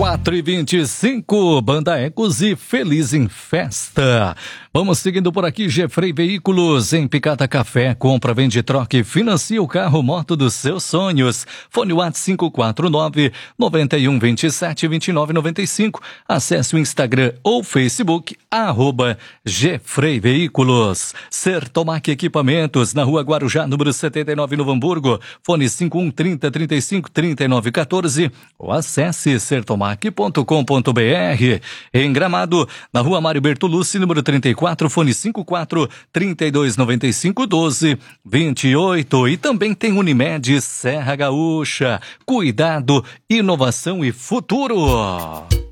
4h25, Banda Ecos e Feliz em Festa. Vamos seguindo por aqui, Gefrey Veículos, em Picata Café, compra, vende, troca e financia o carro, moto dos seus sonhos. Fone WhatsApp 549-9127-2995. Acesse o Instagram ou Facebook, @Gefrey Veículos. Sertomac Equipamentos, na Rua Guarujá, número 79, Novo Hamburgo. Fone 5130-35-3914 ou acesse sertomac.com.br. Em Gramado, na Rua Mário Bertolucci, número 34, fone 54-3295-1228. E também tem Unimed Serra Gaúcha. Cuidado, inovação e futuro.